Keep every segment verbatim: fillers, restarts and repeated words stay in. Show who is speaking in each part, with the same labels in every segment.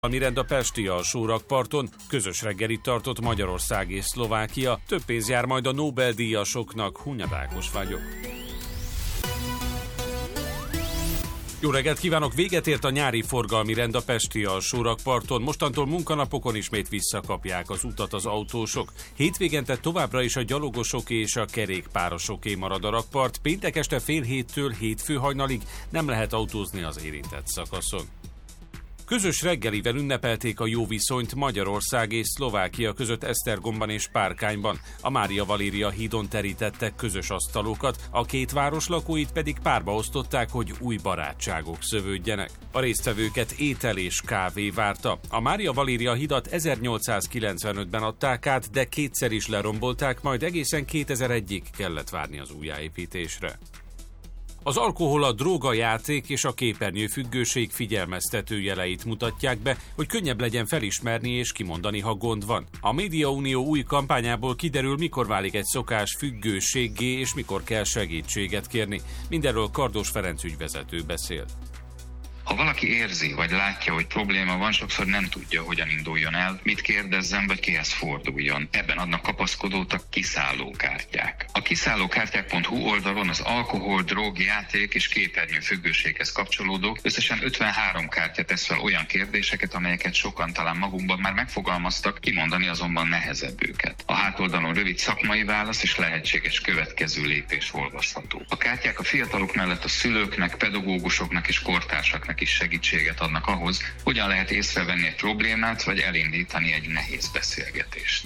Speaker 1: A Mirenda pesti alsórakparton közös reggelit tartott Magyarország és Szlovákia. Több pénz jár majd a Nobel-díjasoknak. Hunyadákos vagyok. Jó reggelt kívánok! Véget ért a nyári forgalmi rend a pesti alsórakparton. Mostantól munkanapokon ismét visszakapják az utat az autósok. Hétvégente továbbra is a gyalogosoké és a kerékpárosoké marad a rakpart. Péntek este fél héttől hétfő hajnalig nem lehet autózni az érintett szakaszon. Közös reggelivel ünnepelték a jó viszonyt Magyarország és Szlovákia között Esztergomban és Párkányban. A Mária Valéria hídon terítettek közös asztalokat, a két város lakóit pedig párba osztották, hogy új barátságok szövődjenek. A résztvevőket étel és kávé várta. A Mária Valéria hidat ezernyolcszázkilencvenötben adták át, de kétszer is lerombolták, majd egészen kétezer-egyig kellett várni az újjáépítésre. Az alkohol, a drógajáték és a képernyőfüggőség figyelmeztető jeleit mutatják be, hogy könnyebb legyen felismerni és kimondani, ha gond van. A Médiaunió új kampányából kiderül, mikor válik egy szokás függőséggé és mikor kell segítséget kérni. Mindenről Kardos Ferenc ügyvezető beszél.
Speaker 2: Ha valaki érzi, vagy látja, hogy probléma van, sokszor nem tudja, hogyan induljon el, mit kérdezzen, vagy kihez forduljon. Ebben adnak kapaszkodót a kiszállókártyák. A kiszállókártyák pont hu oldalon az alkohol, drog, játék és képernyő függőséghez kapcsolódó összesen ötvenhárom kártya tesz fel olyan kérdéseket, amelyeket sokan talán magunkban már megfogalmaztak, kimondani azonban nehezebb őket. A hátoldalon rövid szakmai válasz és lehetséges következő lépés olvasható. A kártyák a fiatalok mellett a szülőknek, pedagógusoknak és kortársaknak is segítséget adnak ahhoz, hogyan lehet észrevenni egy problémát, vagy elindítani egy nehéz beszélgetést.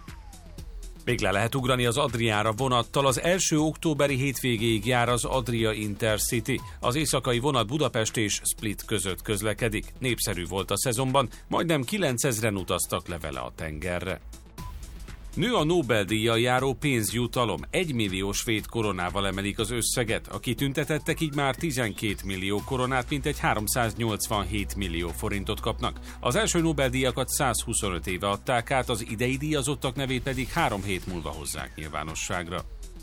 Speaker 1: Még le lehet ugrani az Adriára vonattal, az első októberi hétvégéig jár az Adria Intercity. Az éjszakai vonat Budapest és Split között közlekedik. Népszerű volt a szezonban, majdnem kilencezren utaztak le vele a tengerre. Nő a Nobel-díjjal járó pénzjutalom. Egy millió svéd koronával emelik az összeget. A kitüntetettek így már tizenkét millió koronát, mintegy háromszáznyolcvanhét millió forintot kapnak. Az első Nobel-díjakat százhuszonöt éve adták át, az idei díjazottak nevét pedig három hét múlva hozzák nyilvánosságra.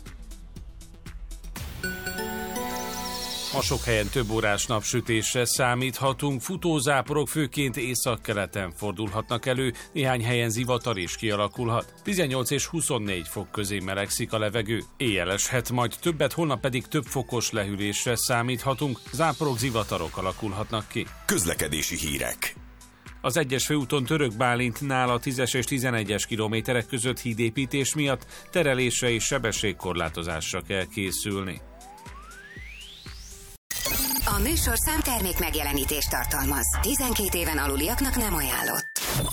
Speaker 1: Ma sok helyen több órás napsütésre számíthatunk, futózáporok főként északkeleten fordulhatnak elő, néhány helyen zivatar is kialakulhat. tizennyolc és huszonnégy fok közé melegszik a levegő, éjjel eshet, majd többet, holnap pedig több fokos lehűlésre számíthatunk, záporok, zivatarok alakulhatnak ki.
Speaker 3: Közlekedési hírek.
Speaker 1: Az egyes főúton Török Bálintnál a tízes és tizenegyes kilométerek között hídépítés miatt terelésre és sebességkorlátozásra kell készülni.
Speaker 4: A műsorszám termék megjelenítést tartalmaz. tizenkét éven aluliaknak nem ajánlott.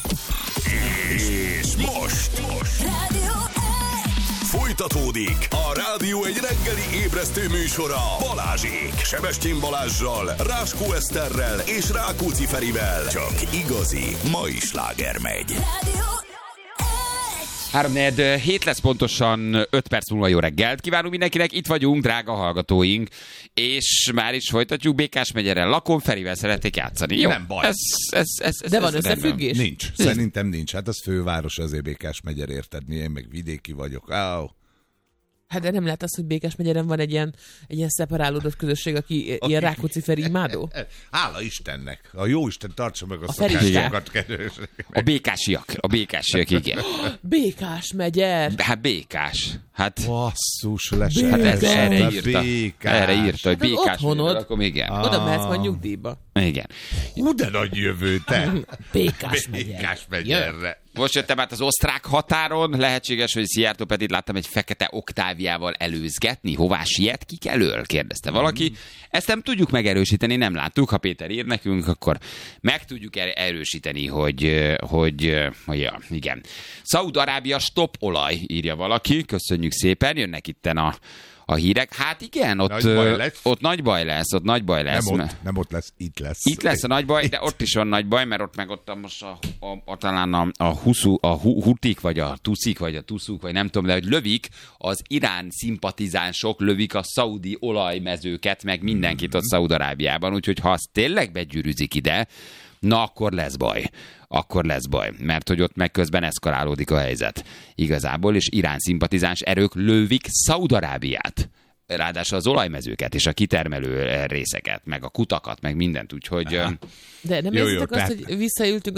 Speaker 3: És most, most.
Speaker 4: Rádió
Speaker 3: Folytatódik a Rádió egy reggeli ébresztő műsora Balázsék. Sebestyén Balázssal, Ráskó Eszterrel és Rákóczi Ferivel. Csak igazi mai sláger megy.
Speaker 4: Rádió
Speaker 5: háromnegyed hét lesz pontosan, öt perc múlva jó reggelt. Kívánunk mindenkinek, itt vagyunk, drága hallgatóink, és már is folytatjuk. Békás megyere Lakon Ferivel szeretnék játszani. Jó,
Speaker 6: nem baj.
Speaker 5: Ez, ez, ez, ez,
Speaker 7: De
Speaker 5: ez
Speaker 7: van összefüggés?
Speaker 6: Nincs. Szerintem nincs. Hát az főváros, azért Békás megyer, érted? Mi, én meg vidéki vagyok. Áó.
Speaker 7: Hát de nem lehet az, hogy Békás megyeren van egy ilyen, egy ilyen szeparálódott közösség, aki aki ilyen Rákóczi Feri imádó?
Speaker 6: Hála Istennek. A jó Isten tartsa meg a,
Speaker 7: A
Speaker 6: szokásokat, kedves.
Speaker 5: A békásiak, a békásiak, igen.
Speaker 7: Békás megyer!
Speaker 5: Hát békás. Hát,
Speaker 6: Basszus, lesett.
Speaker 5: hát ez, erre
Speaker 6: a
Speaker 5: írta.
Speaker 6: Békás.
Speaker 5: Erre írta, hogy
Speaker 7: Hát az
Speaker 5: békás
Speaker 7: otthonod.
Speaker 5: megyere, akkor igen.
Speaker 6: Ah.
Speaker 7: Oda mehetsz majd nyugdíjba.
Speaker 5: Igen.
Speaker 6: Ú, de nagy jövő, te.
Speaker 7: Békás megyer.
Speaker 6: Békás megyerre.
Speaker 5: Most jöttem át az osztrák határon, lehetséges, hogy Szijjártó Petit láttam egy fekete oktáviával előzgetni. Hová siet, kik elől? Kérdezte valaki. Ezt nem tudjuk megerősíteni, nem láttuk. Ha Péter ír nekünk, akkor meg tudjuk er- erősíteni, hogy, hogy, hogy ja, igen. Szaúd-Arábia stop olaj, írja valaki. Köszönjük szépen, jönnek itten a a hírek. Hát igen, ott
Speaker 6: Nagy baj lesz.
Speaker 5: ott nagy baj lesz, ott nagy baj lesz.
Speaker 6: Nem ott, nem ott lesz, itt lesz.
Speaker 5: Itt lesz a nagy baj, de ott is van nagy baj, mert ott meg ott most a, a, a talán a, a, huszú, a hutik, vagy a tuszik, vagy a tuszuk, vagy nem tudom, de hogy lövik, az Irán szimpatizánsok lövik a szaudi olajmezőket, meg mindenkit ott Szaúd-Arábiában, úgyhogy ha az tényleg begyűrűzik ide, na akkor lesz baj. Akkor lesz baj, mert hogy ott meg közben eszkalálódik a helyzet igazából, és Irán szimpatizáns erők lövik Szaúd-Arábiát. ráadásul az olajmezőket és a kitermelő részeket, meg a kutakat, meg mindent, úgyhogy...
Speaker 7: De nem
Speaker 6: Jó, jó,
Speaker 7: érzitek azt,
Speaker 6: tehát-
Speaker 7: hogy visszaültünk